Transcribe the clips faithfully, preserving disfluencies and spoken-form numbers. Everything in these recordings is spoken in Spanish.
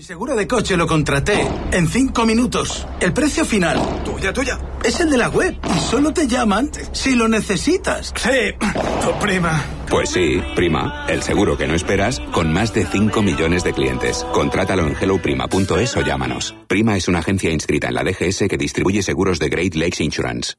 Mi seguro de coche lo contraté en cinco minutos. El precio final, tuya, tuya, es el de la web y solo te llaman si lo necesitas. Sí, tu prima. Pues sí, Prima, el seguro que no esperas con más de cinco millones de clientes. Contrátalo en hello prima punto es o llámanos. Prima es una agencia inscrita en la D G S que distribuye seguros de Great Lakes Insurance.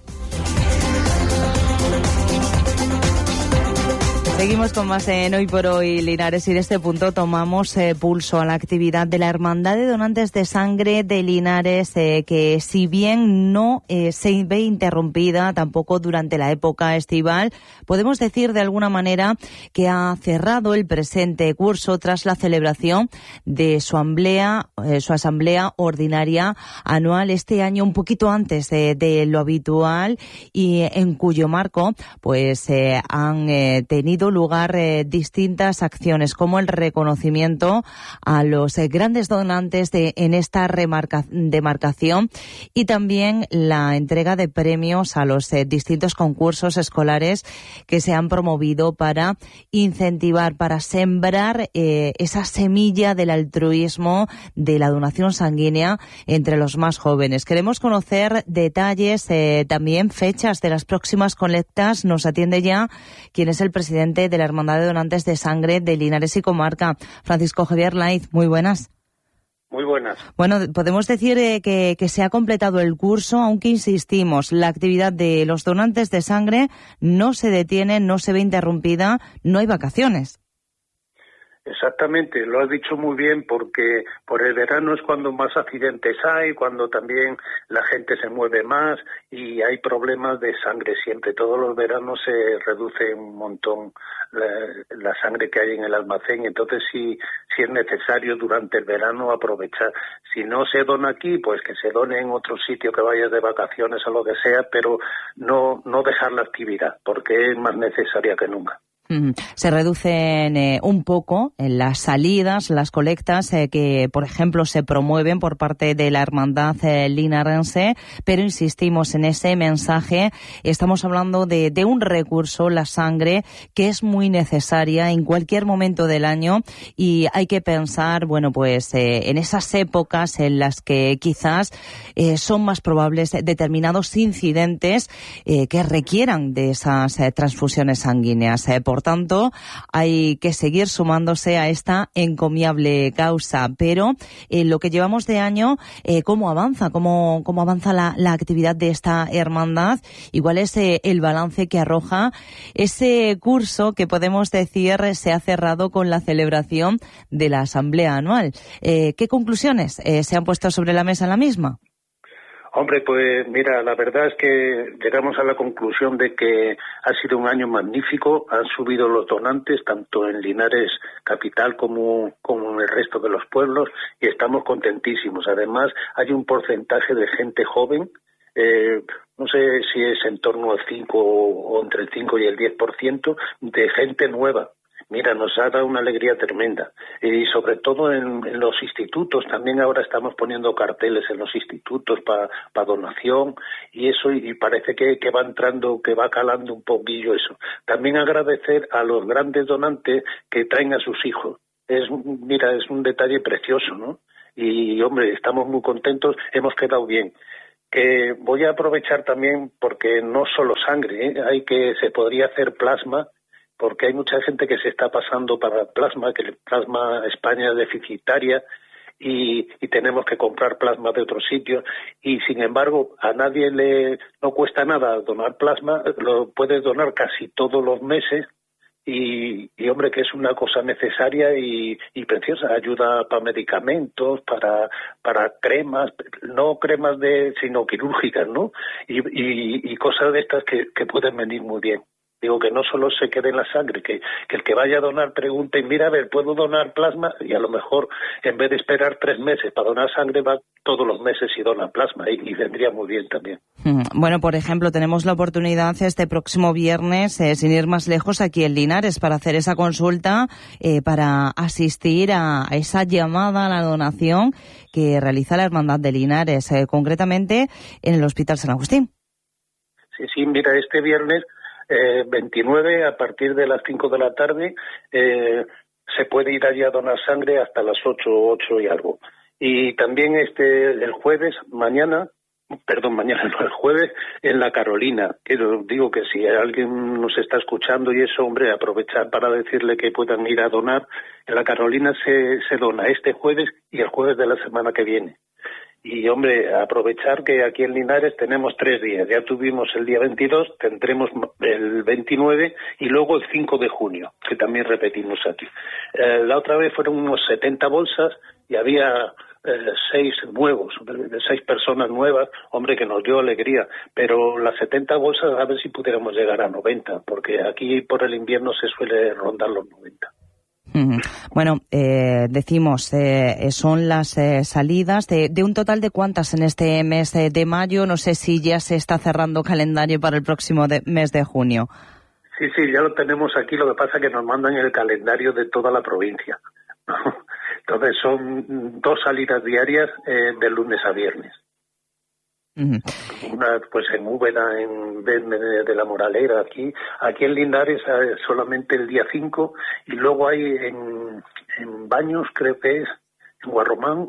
Seguimos con más en Hoy por Hoy, Linares, y en este punto tomamos eh, pulso a la actividad de la Hermandad de Donantes de Sangre de Linares, eh, que si bien no eh, se ve interrumpida tampoco durante la época estival, podemos decir de alguna manera que ha cerrado el presente curso tras la celebración de su asamblea, eh, su asamblea ordinaria anual este año un poquito antes de, de lo habitual, y en cuyo marco pues eh, han eh, tenido lugar eh, distintas acciones, como el reconocimiento a los eh, grandes donantes de en esta remarca, demarcación, y también la entrega de premios a los eh, distintos concursos escolares que se han promovido para incentivar, para sembrar eh, esa semilla del altruismo, de la donación sanguínea entre los más jóvenes. Queremos conocer detalles, eh, también fechas de las próximas colectas. Nos atiende ya quien es el presidente de la Hermandad de Donantes de Sangre de Linares y Comarca, Francisco Javier Laiz. Muy buenas. Muy buenas. Bueno, podemos decir eh, que, que se ha completado el curso, aunque insistimos, la actividad de los donantes de sangre no se detiene, no se ve interrumpida, no hay vacaciones. Exactamente, lo has dicho muy bien, porque por el verano es cuando más accidentes hay, cuando también la gente se mueve más y hay problemas de sangre siempre. Todos los veranos se reduce un montón la, la sangre que hay en el almacén, entonces sí, sí es necesario durante el verano aprovechar. Si no se dona aquí, pues que se done en otro sitio, que vayas de vacaciones o lo que sea, pero no, no dejar la actividad, porque es más necesaria que nunca. Se reducen eh, un poco en las salidas, las colectas eh, que, por ejemplo, se promueven por parte de la Hermandad eh, Linarense, pero insistimos en ese mensaje. Estamos hablando de, de un recurso, la sangre, que es muy necesaria en cualquier momento del año, y hay que pensar, bueno, pues eh, en esas épocas en las que quizás eh, son más probables determinados incidentes eh, que requieran de esas eh, transfusiones sanguíneas. Eh, por Por tanto, hay que seguir sumándose a esta encomiable causa. Pero en eh, lo que llevamos de año, eh, ¿cómo avanza? ¿Cómo, cómo avanza la, la actividad de esta hermandad? Igual es eh, el balance que arroja ese curso que podemos decir se ha cerrado con la celebración de la asamblea anual. Eh, ¿Qué conclusiones eh, se han puesto sobre la mesa en la misma? Hombre, pues mira, la verdad es que llegamos a la conclusión de que ha sido un año magnífico. Han subido los donantes tanto en Linares capital como, como en el resto de los pueblos, y estamos contentísimos. Además, hay un porcentaje de gente joven, eh, no sé si es en torno al cinco o entre el cinco y el diez por ciento de gente nueva. Mira, nos ha dado una alegría tremenda, y sobre todo en, en los institutos. También ahora estamos poniendo carteles en los institutos para pa donación y eso, y parece que, que va entrando, que va calando un poquillo eso. También agradecer a los grandes donantes que traen a sus hijos. Es, mira, es un detalle precioso, ¿no? Y, hombre, estamos muy contentos, hemos quedado bien. Que voy a aprovechar también, porque no solo sangre, ¿eh? Hay que, se podría hacer plasma, porque hay mucha gente que se está pasando para plasma, que el plasma España es deficitaria y, y tenemos que comprar plasma de otros sitios, y sin embargo a nadie le no cuesta nada donar plasma, lo puedes donar casi todos los meses, y, y hombre, que es una cosa necesaria y, y preciosa. Ayuda para medicamentos, para para cremas, no cremas de sino quirúrgicas, ¿no? Y, y, y cosas de estas que, que pueden venir muy bien. Digo, que no solo se quede en la sangre, que, que el que vaya a donar pregunte, mira, a ver, ¿puedo donar plasma? Y a lo mejor, en vez de esperar tres meses para donar sangre, va todos los meses y dona plasma, y, y vendría muy bien también. Bueno, por ejemplo, tenemos la oportunidad este próximo viernes, eh, sin ir más lejos, aquí en Linares, para hacer esa consulta, eh, para asistir a, a esa llamada a la donación que realiza la Hermandad de Linares, eh, concretamente en el Hospital San Agustín. Sí, sí, mira, este viernes... Eh, veintinueve, a partir de las cinco de la tarde, eh, se puede ir allí a donar sangre hasta las ocho, ocho y algo. Y también este el jueves, mañana, perdón, mañana no, el jueves, en La Carolina. Quiero, digo que si alguien nos está escuchando y eso, hombre, aprovechar para decirle que puedan ir a donar. En La Carolina se, se dona este jueves y el jueves de la semana que viene. Y, hombre, aprovechar que aquí en Linares tenemos tres días. Ya tuvimos el día veintidós, tendremos el veintinueve y luego el cinco de junio, que también repetimos aquí. Eh, la otra vez fueron unos setenta bolsas y había eh, seis nuevos, de seis personas nuevas. Hombre, que nos dio alegría. Pero las setenta bolsas, a ver si pudiéramos llegar a noventa, porque aquí por el invierno se suele rondar los noventa. Bueno, eh, decimos, eh, son las eh, salidas de, de un total de cuántas en este mes de, de mayo. No sé si ya se está cerrando calendario para el próximo de, mes de junio. Sí, sí, ya lo tenemos aquí. Lo que pasa es que nos mandan el calendario de toda la provincia. Entonces son dos salidas diarias eh, de lunes a viernes. Uh-huh. Una pues en Úbeda, en de, de la Moralera, aquí aquí en Linares solamente el día cinco, y luego hay en, en Baños, creo que es, en Guarromán,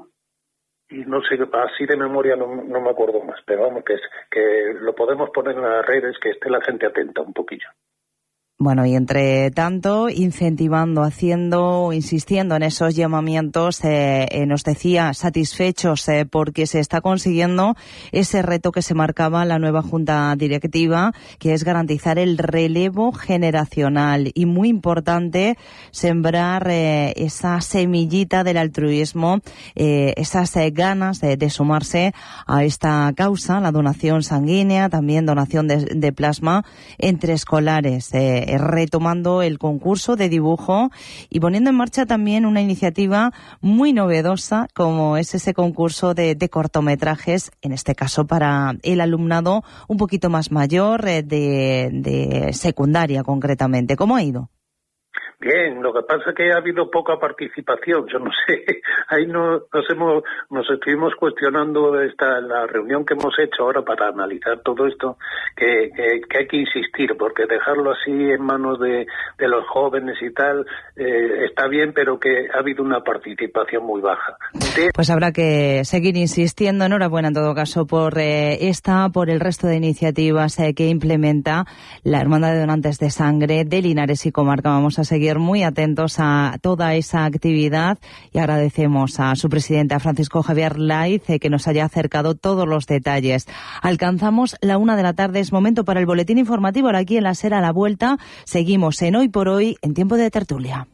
y no sé, así de memoria no, no me acuerdo más, pero vamos, que, es, que lo podemos poner en las redes, que esté la gente atenta un poquillo. Bueno, y entre tanto, incentivando, haciendo, insistiendo en esos llamamientos, eh, eh, nos decía, satisfechos eh, porque se está consiguiendo ese reto que se marcaba la nueva Junta Directiva, que es garantizar el relevo generacional. Y muy importante, sembrar eh, esa semillita del altruismo, eh, esas eh, ganas de, de sumarse a esta causa, la donación sanguínea, también donación de, de plasma entre escolares, eh, retomando el concurso de dibujo y poniendo en marcha también una iniciativa muy novedosa como es ese concurso de, de cortometrajes, en este caso para el alumnado un poquito más mayor, eh, de, de secundaria concretamente. ¿Cómo ha ido? Bien, lo que pasa es que ha habido poca participación, yo no sé, ahí no, nos hemos, nos estuvimos cuestionando esta, la reunión que hemos hecho ahora para analizar todo esto, que, que, que hay que insistir, porque dejarlo así en manos de, de los jóvenes y tal, eh, está bien, pero que ha habido una participación muy baja. De... Pues habrá que seguir insistiendo. Enhorabuena en todo caso por eh, esta, por el resto de iniciativas eh, que implementa la Hermandad de Donantes de Sangre de Linares y Comarca. Vamos a seguir muy atentos a toda esa actividad y agradecemos a su presidente, a Francisco Javier Laiz, eh, que nos haya acercado todos los detalles. Alcanzamos la una de la tarde, es momento para el boletín informativo. Ahora aquí en la SER, a la vuelta, seguimos en Hoy por Hoy, en tiempo de tertulia.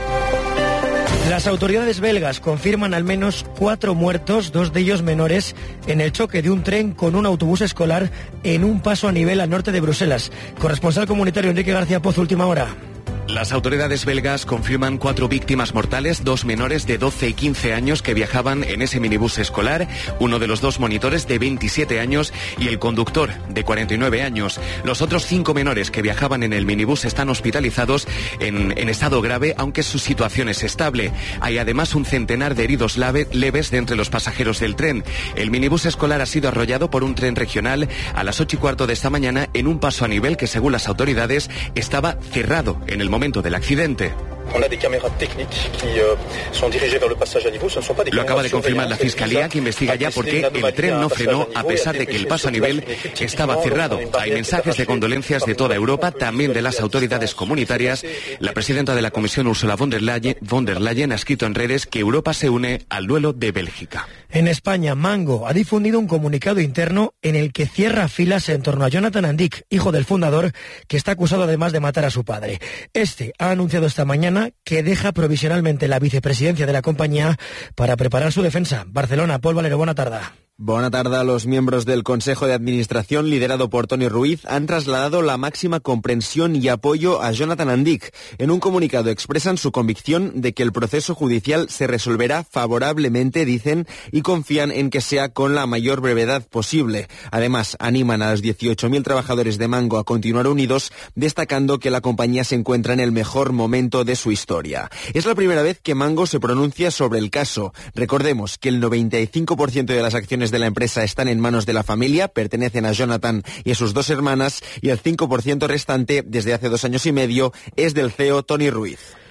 Las autoridades belgas confirman al menos cuatro muertos, dos de ellos menores, en el choque de un tren con un autobús escolar en un paso a nivel al norte de Bruselas. Corresponsal comunitario Enrique García Pozo, última hora. Las autoridades belgas confirman cuatro víctimas mortales, dos menores de doce y quince años que viajaban en ese minibús escolar, uno de los dos monitores de veintisiete años y el conductor de cuarenta y nueve años. Los otros cinco menores que viajaban en el minibús están hospitalizados en, en estado grave, aunque su situación es estable. Hay además un centenar de heridos lave, leves de entre los pasajeros del tren. El minibús escolar ha sido arrollado por un tren regional a las ocho y cuarto de esta mañana en un paso a nivel que, según las autoridades, estaba cerrado en el momento del accidente. Lo acaba de confirmar la Fiscalía, que investiga ya por qué el tren no frenó a pesar de que el paso a nivel estaba cerrado. Hay mensajes de condolencias de toda Europa, también de las autoridades comunitarias. La presidenta de la Comisión, Ursula von der Leyen, von der Leyen ha escrito en redes que Europa se une al duelo de Bélgica. En España, Mango ha difundido un comunicado interno en el que cierra filas en torno a Jonathan Andic, hijo del fundador, que está acusado además de matar a su padre. Este ha anunciado esta mañana que deja provisionalmente la vicepresidencia de la compañía para preparar su defensa. Barcelona, Paul Valero, buena tarde. Buena tarde. Los miembros del Consejo de Administración, liderado por Toni Ruiz, han trasladado la máxima comprensión y apoyo a Jonathan Andic. En un comunicado expresan su convicción de que el proceso judicial se resolverá favorablemente, dicen, y confían en que sea con la mayor brevedad posible. Además, animan a los dieciocho mil trabajadores de Mango a continuar unidos, destacando que la compañía se encuentra en el mejor momento de su historia. Es la primera vez que Mango se pronuncia sobre el caso. Recordemos que el noventa y cinco por ciento de las acciones de la empresa están en manos de la familia, pertenecen a Jonathan y a sus dos hermanas, y el cinco por ciento restante, desde hace dos años y medio, es del C E O Toni Ruiz.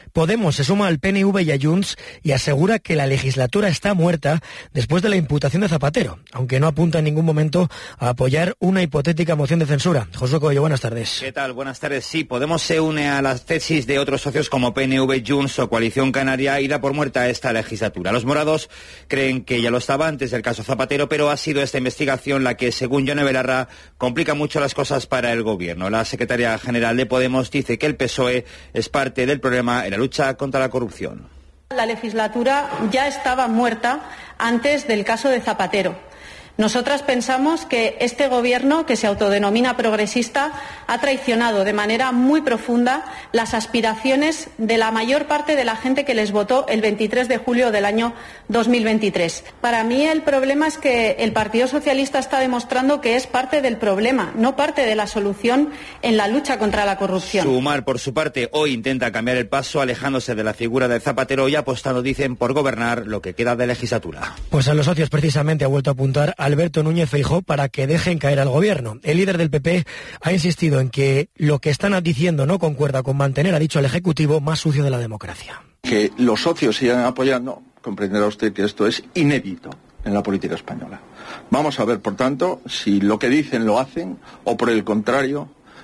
Podemos se suma al P N V y a Junts y asegura que la legislatura está muerta después de la imputación de Zapatero, aunque no apunta en ningún momento a apoyar una hipotética moción de censura. Josué Coello, buenas tardes. ¿Qué tal? Buenas tardes. Sí, Podemos se une a las tesis de otros socios como P N V, Junts o Coalición Canaria y da por muerta esta legislatura. Los morados creen que ya lo estaba antes del caso Zapatero, pero ha sido esta investigación la que, según Yone Belarra, complica mucho las cosas para el gobierno. La secretaria general de Podemos dice que el P S O E es parte del problema en la lucha contra la corrupción. La legislatura ya estaba muerta antes del caso de Zapatero. Nosotras pensamos que este gobierno, que se autodenomina progresista, ha traicionado de manera muy profunda las aspiraciones de la mayor parte de la gente que les votó el veintitrés de julio del año dos mil veintitrés. Para mí el problema es que el Partido Socialista está demostrando que es parte del problema, no parte de la solución en la lucha contra la corrupción. Sumar, por su parte, hoy intenta cambiar el paso, alejándose de la figura de Zapatero y apostando, dicen, por gobernar lo que queda de legislatura. Pues a los socios precisamente ha vuelto a apuntar a Alberto Núñez Feijóo para que dejen caer al gobierno. El líder del P P ha insistido en que lo que están diciendo no concuerda con mantener, ha dicho, al Ejecutivo más sucio de la democracia. Que los socios sigan apoyando, comprenderá usted que esto es inédito en la política española. Vamos a ver, por tanto, si lo que dicen lo hacen o, por el contrario,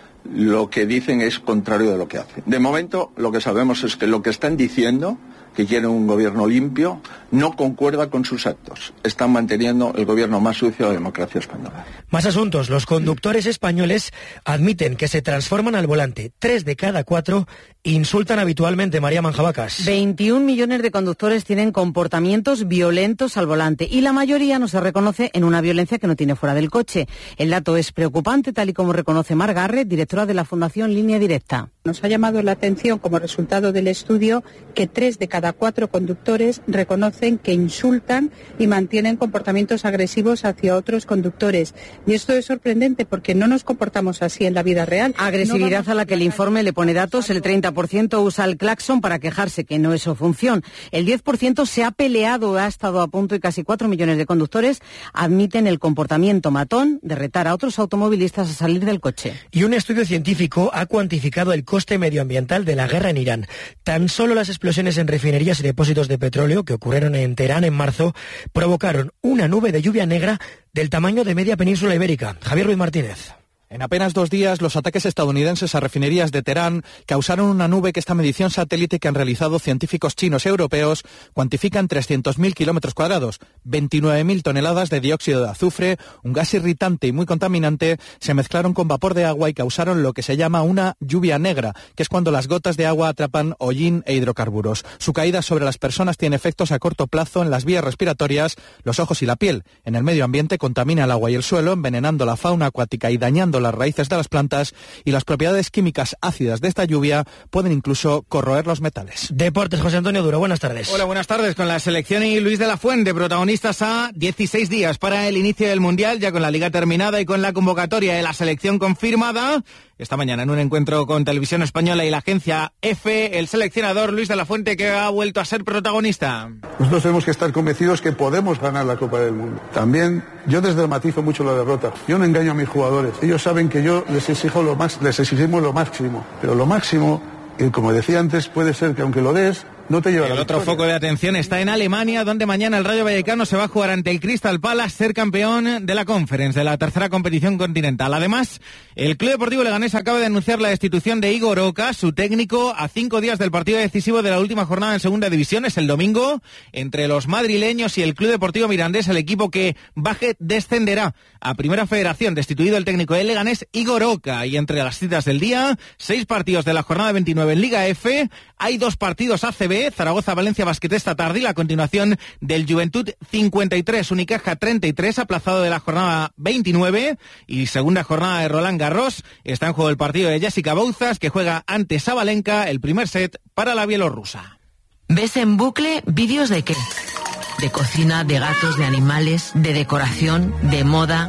lo que dicen es contrario de lo que hacen. De momento, lo que sabemos es que lo que están diciendo, que quieren un gobierno limpio, no concuerda con sus actos. Están manteniendo el gobierno más sucio de la democracia española. Más asuntos. Los conductores españoles admiten que se transforman al volante. Tres de cada cuatro insultan habitualmente. María Manjabacas. veintiún millones de conductores tienen comportamientos violentos al volante y la mayoría no se reconoce en una violencia que no tiene fuera del coche. El dato es preocupante, tal y como reconoce Mar Garret, directora de la Fundación Línea Directa. Nos ha llamado la atención, como resultado del estudio, que tres de cada cuatro conductores reconocen que insultan y mantienen comportamientos agresivos hacia otros conductores. Y esto es sorprendente porque no nos comportamos así en la vida real. Agresividad no a la que el informe le pone datos. El treinta por ciento usa el claxon para quejarse, que no es su función. El diez por ciento se ha peleado, ha estado a punto, y casi cuatro millones de conductores admiten el comportamiento matón de retar a otros automovilistas a salir del coche. Y un estudio científico ha cuantificado el coste medioambiental de la guerra en Irán. Tan solo las explosiones en refinerías y depósitos de petróleo que ocurrieron en Teherán en marzo provocaron una nube de lluvia negra del tamaño de media península ibérica. Javier Ruiz Martínez. En apenas dos días, los ataques estadounidenses a refinerías de Teherán causaron una nube que esta medición satélite que han realizado científicos chinos y europeos cuantifica en trescientos mil kilómetros cuadrados. veintinueve mil toneladas de dióxido de azufre, un gas irritante y muy contaminante, se mezclaron con vapor de agua y causaron lo que se llama una lluvia negra, que es cuando las gotas de agua atrapan hollín e hidrocarburos. Su caída sobre las personas tiene efectos a corto plazo en las vías respiratorias, los ojos y la piel. En el medio ambiente contamina el agua y el suelo, envenenando la fauna acuática y dañando las raíces de las plantas, y las propiedades químicas ácidas de esta lluvia pueden incluso corroer los metales. Deportes, José Antonio Duro, buenas tardes. Hola, buenas tardes. Con la selección y Luis de la Fuente, protagonistas a dieciséis días para el inicio del Mundial, ya con la liga terminada y con la convocatoria de la selección confirmada. Esta mañana, en un encuentro con Televisión Española y la agencia EFE, el seleccionador Luis de la Fuente, que ha vuelto a ser protagonista. Nosotros tenemos que estar convencidos que podemos ganar la Copa del Mundo. También yo desdramatizo mucho la derrota. Yo no engaño a mis jugadores. Ellos saben que yo les exijo lo más, les exigimos lo máximo. Pero lo máximo, y como decía antes, puede ser que aunque lo des, no te lleva. El la otro victoria. foco de atención está en Alemania, donde mañana el Rayo Vallecano se va a jugar ante el Crystal Palace, ser campeón de la Conference, de la tercera competición continental. Además, el Club Deportivo Leganés acaba de anunciar la destitución de Igor Oca, su técnico, a cinco días del partido decisivo de la última jornada en Segunda División. Es el domingo, entre los madrileños y el Club Deportivo Mirandés. El equipo que baje descenderá a Primera Federación. Destituido el técnico del Leganés, Igor Oca. Y entre las citas del día, seis partidos de la jornada veintinueve en Liga F. Hay dos partidos A C B, Zaragoza-Valencia Basket esta tarde, y la continuación del Juventud cincuenta y tres, Unicaja treinta y tres, aplazado de la jornada veintinueve, y segunda jornada de Roland Garros. Está en juego el partido de Jessica Bouzas, que juega ante Sabalenka, el primer set para la bielorrusa. ¿Ves en bucle vídeos de qué? De cocina, de gatos, de animales, de decoración, de moda,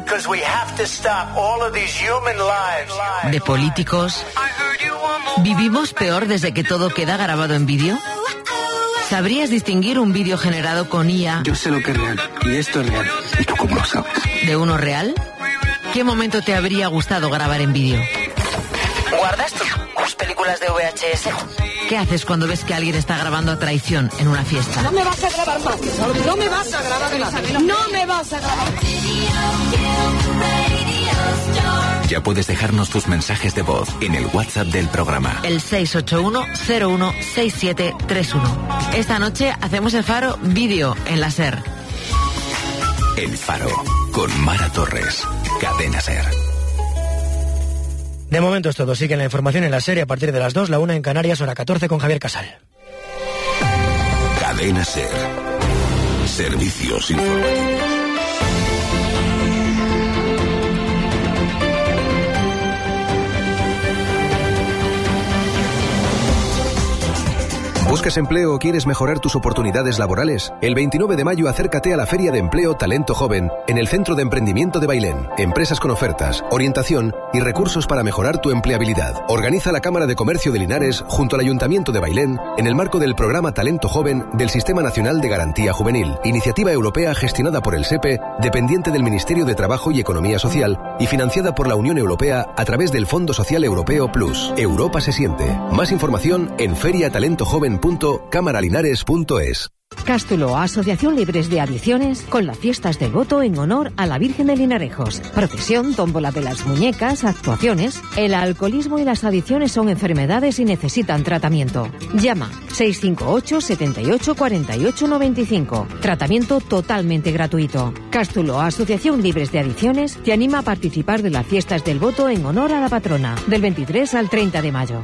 de políticos. ¿Vivimos peor desde que todo queda grabado en vídeo? ¿Sabrías distinguir un vídeo generado con I A? Yo sé lo que es real, y esto es real. ¿Y tú cómo lo sabes? ¿De uno real? ¿Qué momento te habría gustado grabar en vídeo? ¿Guardas tus películas películas de V H S. ¿Qué haces cuando ves que alguien está grabando a traición en una fiesta? No me vas a grabar más. No me vas a grabar más. No me vas a grabar. Ya puedes dejarnos tus mensajes de voz en el WhatsApp del programa. El seis ocho uno cero uno seis siete tres uno. Esta noche hacemos el Faro vídeo en la SER. El Faro, con Mara Torres. Cadena SER. De momento es todo. Sigue la información en la serie a partir de las dos, la una en Canarias, hora catorce con Javier Casal. Cadena SER. Servicios informativos. ¿Buscas empleo o quieres mejorar tus oportunidades laborales? El veintinueve de mayo acércate a la Feria de Empleo Talento Joven en el Centro de Emprendimiento de Bailén. Empresas con ofertas, orientación y recursos para mejorar tu empleabilidad. Organiza la Cámara de Comercio de Linares junto al Ayuntamiento de Bailén en el marco del programa Talento Joven del Sistema Nacional de Garantía Juvenil, iniciativa europea gestionada por el S E P E, dependiente del Ministerio de Trabajo y Economía Social y financiada por la Unión Europea a través del Fondo Social Europeo Plus. Europa se siente. Más información en feriatalentojoven punto camaralinares punto es. Cástulo, Asociación Libres de Adicciones, con las fiestas del voto en honor a la Virgen de Linarejos. Procesión, tómbola de las muñecas, actuaciones. El alcoholismo y las adicciones son enfermedades y necesitan tratamiento. Llama seis cinco ocho, siete ocho, cuatro ocho nueve cinco. Tratamiento totalmente gratuito. Cástulo, Asociación Libres de Adicciones, te anima a participar de las fiestas del voto en honor a la patrona, del veintitrés al treinta de mayo.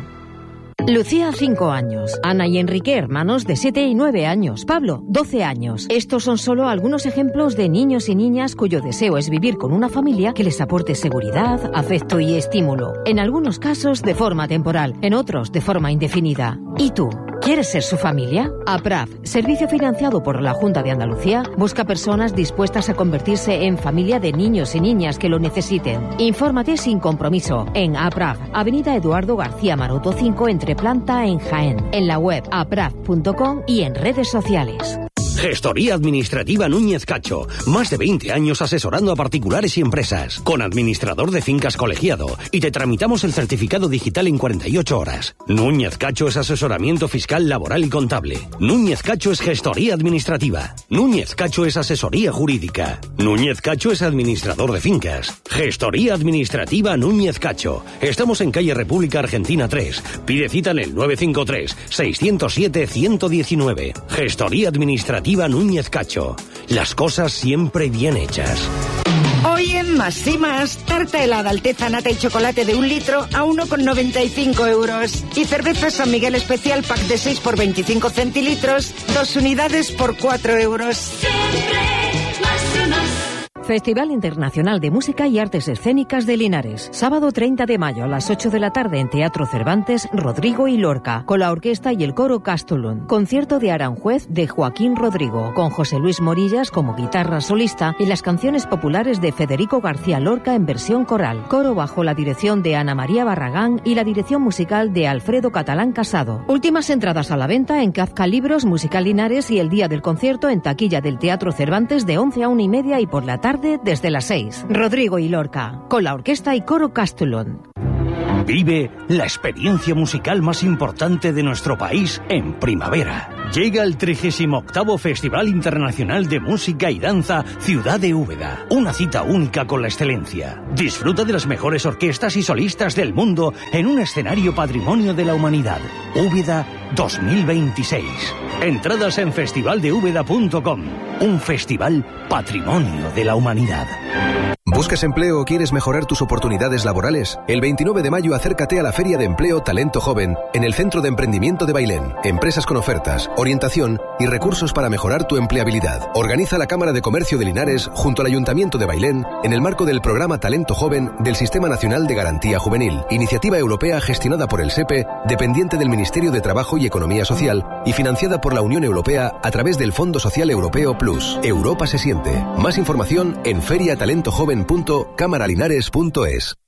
Lucía, cinco años. Ana y Enrique, hermanos de siete y nueve años. Pablo, doce años. Estos son solo algunos ejemplos de niños y niñas cuyo deseo es vivir con una familia que les aporte seguridad, afecto y estímulo. En algunos casos de forma temporal, en otros de forma indefinida. ¿Y tú? ¿Quieres ser su familia? APRAF, servicio financiado por la Junta de Andalucía, busca personas dispuestas a convertirse en familia de niños y niñas que lo necesiten. Infórmate sin compromiso en APRAF, Avenida Eduardo García Maroto cinco, entre planta en Jaén, en la web apraf punto com y en redes sociales. Gestoría Administrativa Núñez Cacho. Más de veinte años asesorando a particulares y empresas. Con administrador de fincas colegiado. Y te tramitamos el certificado digital en cuarenta y ocho horas. Núñez Cacho es asesoramiento fiscal, laboral y contable. Núñez Cacho es gestoría administrativa. Núñez Cacho es asesoría jurídica. Núñez Cacho es administrador de fincas. Gestoría Administrativa Núñez Cacho. Estamos en calle República Argentina tres. Pide cita en el nueve cinco tres, seis cero siete, uno uno nueve. Gestoría Administrativa Núñez Cacho. Las cosas siempre bien hechas. Hoy en Más y Más, tarta helada Alteza Nata y chocolate de un litro a uno con noventa y cinco euros. Y cerveza San Miguel Especial pack de seis por veinticinco centilitros, dos unidades por cuatro euros. Siempre más y más. Festival Internacional de Música y Artes Escénicas de Linares. Sábado treinta de mayo a las ocho de la tarde en Teatro Cervantes, Rodrigo y Lorca, con la orquesta y el coro Castulun. Concierto de Aranjuez de Joaquín Rodrigo, con José Luis Morillas como guitarra solista y las canciones populares de Federico García Lorca en versión coral. Coro bajo la dirección de Ana María Barragán y la dirección musical de Alfredo Catalán Casado. Últimas entradas a la venta en Kafka Libros, Musical Linares y el día del concierto en taquilla del Teatro Cervantes de once a una y media y por la tarde desde las seis. Rodrigo y Lorca, con la orquesta y coro Castulon. Vive la experiencia musical más importante de nuestro país en primavera. Llega el trigésimo octavo Festival Internacional de Música y Danza Ciudad de Úbeda. Una cita única con la excelencia. Disfruta de las mejores orquestas y solistas del mundo en un escenario patrimonio de la humanidad. Úbeda dos mil veintiséis. Entradas en festival de úbeda punto com. Un festival patrimonio de la humanidad. ¿Buscas empleo o quieres mejorar tus oportunidades laborales? El veintinueve de mayo acércate a la Feria de Empleo Talento Joven en el Centro de Emprendimiento de Bailén. Empresas con ofertas, orientación y recursos para mejorar tu empleabilidad. Organiza la Cámara de Comercio de Linares junto al Ayuntamiento de Bailén en el marco del programa Talento Joven del Sistema Nacional de Garantía Juvenil, iniciativa europea gestionada por el S E P E, dependiente del Ministerio de Trabajo y Economía Social y financiada por la Unión Europea a través del Fondo Social Europeo Plus. Europa se siente. Más información en feriatalentojoven punto camaralinares punto es.